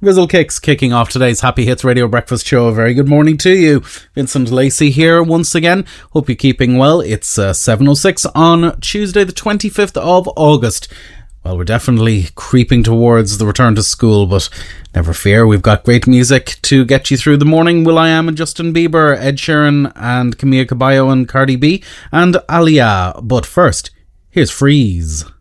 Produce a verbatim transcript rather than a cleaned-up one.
Grizzle Kicks kicking off today's Happy Hits Radio Breakfast Show. A very good morning to you. Vincent Lacey here once again. Hope you're keeping well. It's uh, seven oh six on Tuesday the twenty-fifth of August. Well, we're definitely creeping towards the return to school, but never fear, we've got great music to get you through the morning. will.i.am and Justin Bieber, Ed Sheeran and Camila Cabello and Cardi B and Aaliyah. But first, here's Freeze.